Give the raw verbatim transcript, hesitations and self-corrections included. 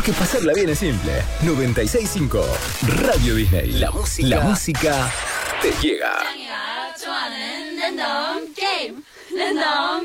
Porque pasarla bien es simple. noventa y seis punto cinco Radio Disney. La música, la música te llega.